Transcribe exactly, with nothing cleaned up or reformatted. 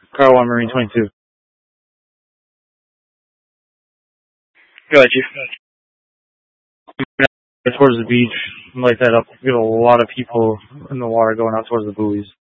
Car one, Marine twenty-two. Go ahead, Chief. Towards the beach, light that up. We got a lot of people in the water going out towards the buoys.